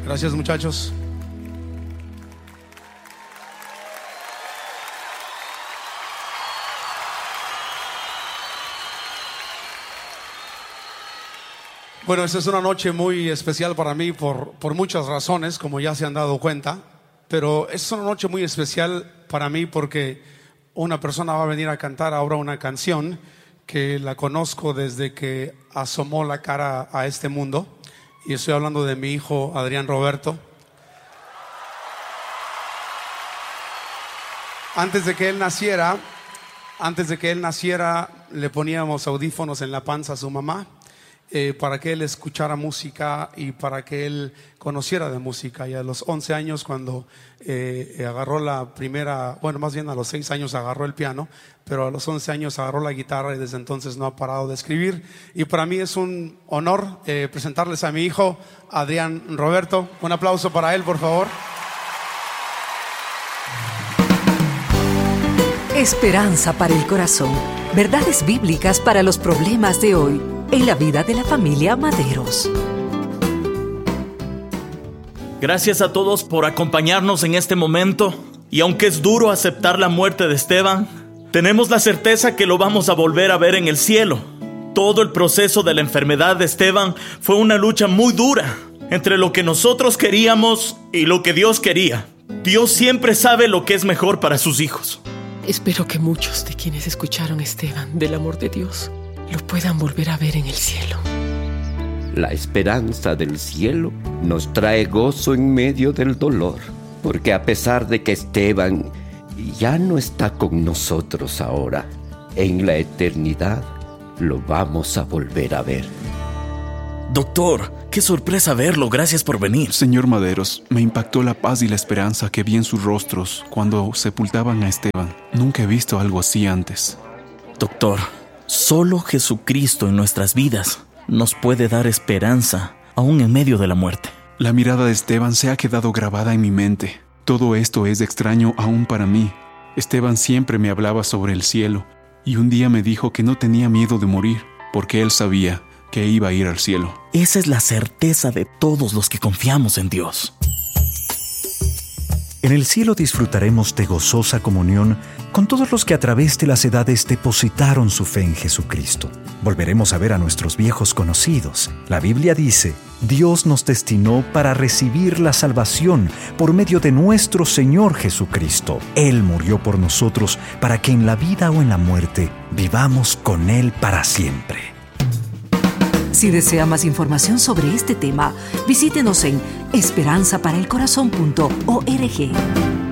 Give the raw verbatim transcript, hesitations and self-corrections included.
Gracias, muchachos. Bueno, esta es una noche muy especial para mí por, por muchas razones, como ya se han dado cuenta. Pero es una noche muy especial para mí porque una persona va a venir a cantar ahora una canción que la conozco desde que asomó la cara a este mundo. Y estoy hablando de mi hijo Adrián Roberto. Antes de que él naciera, antes de que él naciera, le poníamos audífonos en la panza a su mamá. Eh, para que él escuchara música y para que él conociera de música. Y a los once años, cuando eh, agarró la primera, bueno, más bien a los seis años agarró el piano, pero a los once años agarró la guitarra y desde entonces no ha parado de escribir. Y para mí es un honor eh, presentarles a mi hijo Adrián Roberto. Un aplauso para él, por favor. Esperanza para el corazón. Verdades bíblicas para los problemas de hoy. En la vida de la familia Maderos. Gracias a todos por acompañarnos en este momento. Y aunque es duro aceptar la muerte de Esteban, tenemos la certeza que lo vamos a volver a ver en el cielo. Todo el proceso de la enfermedad de Esteban fue una lucha muy dura entre lo que nosotros queríamos y lo que Dios quería. Dios siempre sabe lo que es mejor para sus hijos. Espero que muchos de quienes escucharon a Esteban del amor de Dios lo puedan volver a ver en el cielo. La esperanza del cielo nos trae gozo en medio del dolor, porque a pesar de que Esteban ya no está con nosotros ahora, en la eternidad lo vamos a volver a ver. Doctor, qué sorpresa verlo, gracias por venir. Señor Maderos, me impactó la paz y la esperanza que vi en sus rostros cuando sepultaban a Esteban. Nunca he visto algo así antes. Doctor, solo Jesucristo en nuestras vidas nos puede dar esperanza, aún en medio de la muerte. La mirada de Esteban se ha quedado grabada en mi mente. Todo esto es extraño aún para mí. Esteban siempre me hablaba sobre el cielo y un día me dijo que no tenía miedo de morir porque él sabía que iba a ir al cielo. Esa es la certeza de todos los que confiamos en Dios. En el cielo disfrutaremos de gozosa comunión con todos los que a través de las edades depositaron su fe en Jesucristo. Volveremos a ver a nuestros viejos conocidos. La Biblia dice, Dios nos destinó para recibir la salvación por medio de nuestro Señor Jesucristo. Él murió por nosotros para que en la vida o en la muerte vivamos con Él para siempre. Si desea más información sobre este tema, visítenos en esperanza para el corazón punto org.